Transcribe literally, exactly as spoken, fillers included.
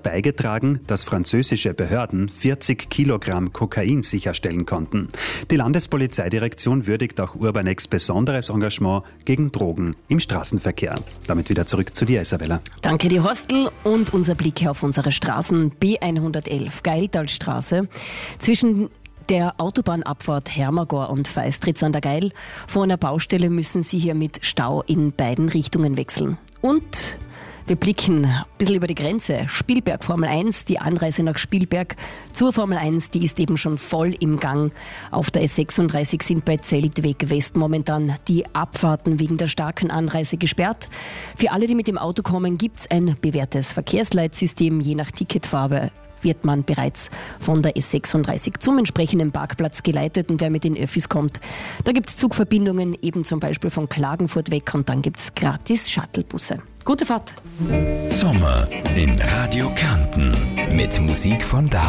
hat beigetragen, dass französische Behörden vierzig Kilogramm Kokain sicherstellen konnten. Die Landespolizeidirektion würdigt auch Urbanex besonderes Engagement gegen Drogen im Straßenverkehr. Damit wieder zurück zu dir, Isabella. Danke, die Hostel und unser Blick auf unsere Straßen. B hundertelf, Geiltalstraße. Zwischen der Autobahnabfahrt Hermagor und Feistritz an der Geil. Vor einer Baustelle müssen Sie hier mit Stau in beiden Richtungen wechseln. Und wir blicken ein bisschen über die Grenze. Spielberg Formel eins, die Anreise nach Spielberg zur Formel eins, die ist eben schon voll im Gang. Auf der S sechsunddreißig sind bei Zeltweg West momentan die Abfahrten wegen der starken Anreise gesperrt. Für alle, die mit dem Auto kommen, gibt es ein bewährtes Verkehrsleitsystem. Je nach Ticketfarbe wird man bereits von der S sechsunddreißig zum entsprechenden Parkplatz geleitet. Und wer mit den Öffis kommt, da gibt es Zugverbindungen, eben zum Beispiel von Klagenfurt weg, und dann gibt es gratis Shuttlebusse. Gute Fahrt! Sommer in Radio Kärnten mit Musik von David.